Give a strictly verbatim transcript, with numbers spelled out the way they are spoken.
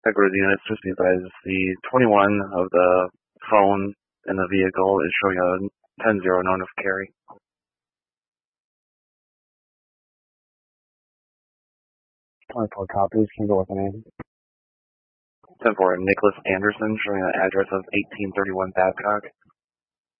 Ecuador units, just be advised, the twenty-one of the phone in the vehicle is showing a ten zero known of carry. twenty-four copies, can you go with the name? ten four, Nicholas Anderson, showing an address of eighteen thirty-one Babcock.